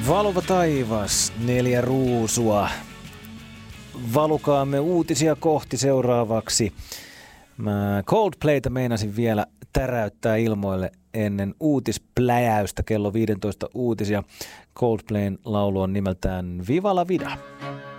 Valuva taivas, 4 ruusua. Valukaamme uutisia kohti seuraavaksi. Mä Coldplayta meinasin vielä täräyttää ilmoille ennen uutispläjäystä kello 15 uutisia. Coldplayn laulu on nimeltään Viva la Vida.